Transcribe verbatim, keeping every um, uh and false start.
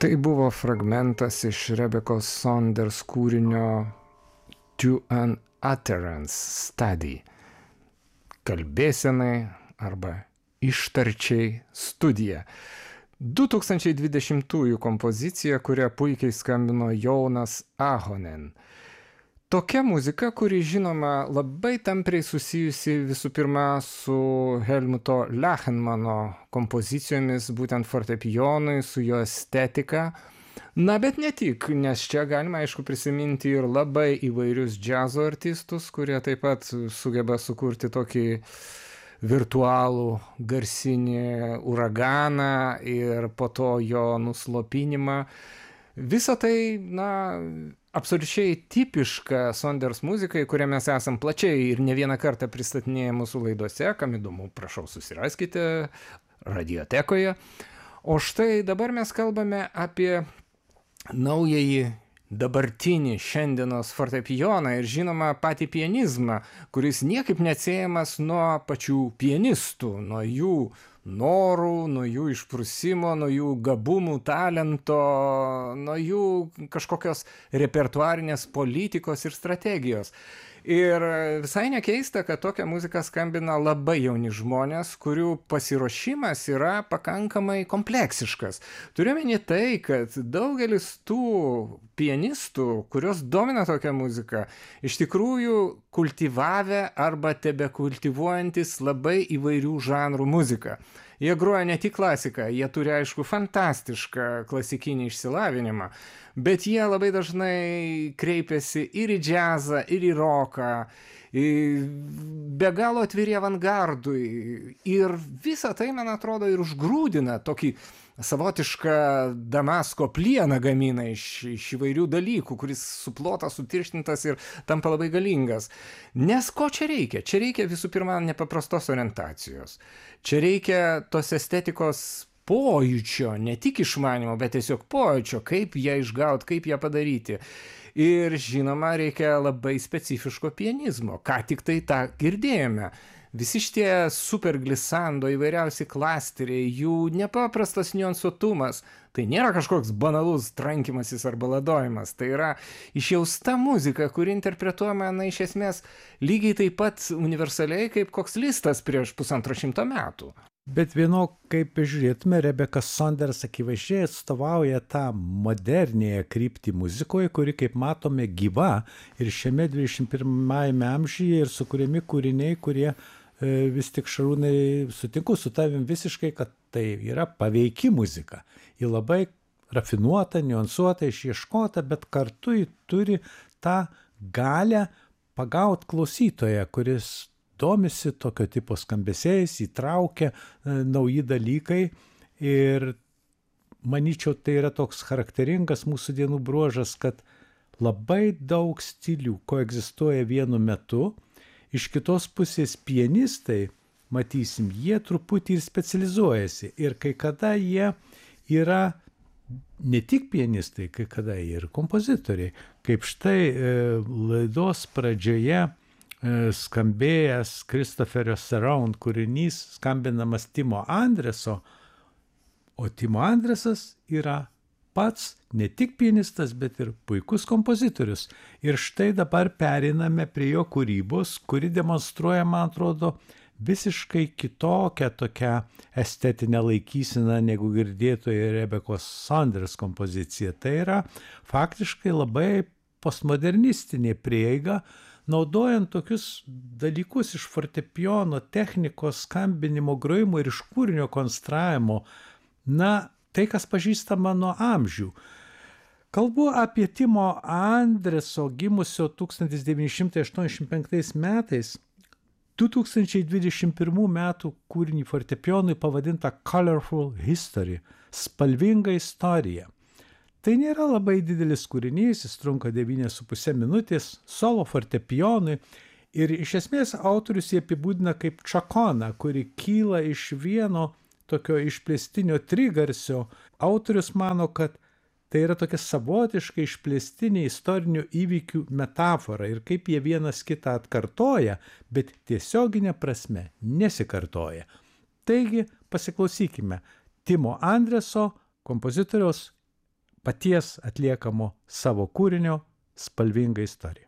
Tai buvo fragmentas iš Rebekos Saunders kūrinio To an Utterance Study. Kalbėsenai arba ištarčiai studija. du tūkstančiai dvidešimtųjų kompozicija, kurią puikiai skambino Jonas Ahonen. Tokia muzika, kuri žinoma labai tampriai susijusi visų pirma su Helmuto Lachenmano kompozicijomis, būtent fortepijonui, su jo estetika. Na, bet ne tik, nes čia galima, aišku, prisiminti ir labai įvairius džiazo artistus, kurie taip pat sugeba sukurti tokį virtualų garsinį uraganą ir po to jo nuslopinimą. Visa tai, na, absoliučiai tipiška Saunders muzikai, kurią mes esam plačiai ir ne vieną kartą pristatinėję mūsų laidose. Kam įdomu, prašau, susiraskite radiotekoje. O štai dabar mes kalbame apie naująjį dabartinį šiandienos fortepijoną ir žinoma patį pianizmą, kuris niekaip neatsiejamas nuo pačių pianistų, nuo jų norų, nuo jų išprusimo, nuo jų gabumų, talento, nuo jų kažkokios repertuarinės politikos ir strategijos. Ir visai nekeista, kad tokią muziką skambina labai jauni žmonės, kurių pasiruošimas yra pakankamai kompleksiškas. Turime tai, kad daugelis tų pianistų, kurios domina tokią muziką, iš tikrųjų kultivavę arba tebekultivuojantis labai įvairių žanrų muziką. Jie groja ne tik klasiką, jie turi, aišku, fantastišką klasikinį išsilavinimą, bet jie labai dažnai kreipiasi ir į džiazą, ir į roką, be galo atviri avangardui. Ir visa tai, man atrodo, ir užgrūdina tokį savotišką Damasko plieną gamina iš, iš įvairių dalykų, kuris suplotas, sutirštintas ir tampa labai galingas. Nes ko čia reikia? Čia reikia visų pirma nepaprastos orientacijos. Čia reikia tos estetikos pojūčio, ne tik išmanimo, bet tiesiog pojūčio, kaip ją išgauti, kaip ją padaryti. Ir žinoma, reikia labai specifiško pianizmo, ką tik tai tą girdėjome. Visi šitie super glisando įvairiausi klasteriai, jų nepaprastas niuansuotumas, tai nėra kažkoks banalus trankymasis ar baladojimas, tai yra išjausta muzika, kuri interpretuojama, na, iš esmės lygiai taip pat universaliai kaip koks listas prieš pusantro šimto metų. Bet vieno, kaip žiūrėtume, Rebeka Saunders akivaizdžiai atstovauja tą modernėje kryptį muzikoje, kuri, kaip matome, gyva ir šiame dvidešimt pirmajame amžiuje ir sukuriami kūriniai, kurie e, vis tik, Šarūnai, sutinku su tavim visiškai, kad tai yra paveiki muzika. Ji labai rafinuota, niuansuota, išieškota, bet kartu ji turi tą galę pagauti klausytoją, kuris domisi tokio tipo skambesiais, įtraukia e, nauji dalykai ir manyčiau, tai yra toks charakteringas mūsų dienų bruožas, kad labai daug stilių koegzistuoja vienu metu. Iš kitos pusės pianistai, matysim, jie truputį ir specializuojasi ir kai kada jie yra ne tik pianistai, kai kada jie ir kompozitoriai. Kaip štai e, laidos pradžioje skambėjęs Christopherio Surround kūrinys, skambinamas Timo Andreso, o Timo Andresas yra pats ne tik pianistas, bet ir puikus kompozitorius. Ir štai dabar pereiname prie jo kūrybos, kuri demonstruoja, man atrodo, visiškai kitokią tokią estetinę laikyseną, negu girdėtoje Rebekos Saunders kompozicija. Tai yra faktiškai labai postmodernistinė prieiga, naudojant tokius dalykus iš fortepijono technikos, skambinimo, grojimo ir iš kūrinio konstravimo, na, tai, kas pažįstama nuo amžių. Kalbu apie Timo Andreso gimusio tūkstantis devyni šimtai aštuoniasdešimt penktais metais, du tūkstančiai dvidešimt pirmų metų kūrinį fortepijonui pavadintą Colorful History, spalvinga istorija. Tai nėra labai didelis kūrinys, jis trunka devynios su puse minutės, solo fortepijonui ir iš esmės autorius jį apibūdina kaip čakoną, kuri kyla iš vieno tokio išplėstinio trigarsio. Autorius mano, kad tai yra tokia savotiška išplėstinė istorinių įvykių metafora ir kaip jie vienas kitą atkartoja, bet tiesioginė prasme nesikartoja. Taigi pasiklausykime Timo Andreso, kompozitoriaus paties atliekamo savo kūrinio Spalvinga istorija.